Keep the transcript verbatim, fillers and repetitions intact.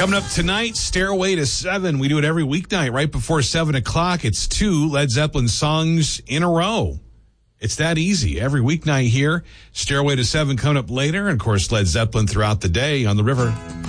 Coming up tonight, Stairway to Seven. We do it every weeknight right before seven o'clock. It's two Led Zeppelin songs in a row. It's that easy. Every weeknight here. Stairway to Seven coming up later. And, of course, Led Zeppelin throughout the day on the river.